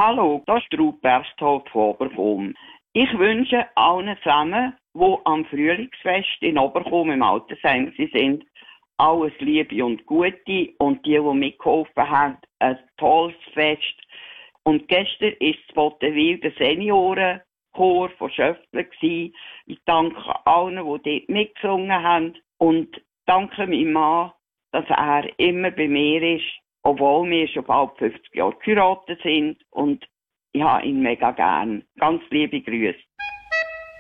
Hallo, das ist Ruth Berstholt von Oberchum. Ich wünsche allen zusammen, die am Frühlingsfest in Oberchum im Altersheim sind, alles Liebe und Gute und die mitgeholfen haben, ein tolles Fest. Und gestern war das Bottenwil der Seniorenchor von Schöffler. Ich danke allen, die dort mitgesungen haben und danke meinem Mann, dass er immer bei mir ist, obwohl wir schon bald 50 Jahre geheiratet sind und ich habe ihn mega gern. Ganz liebe Grüße.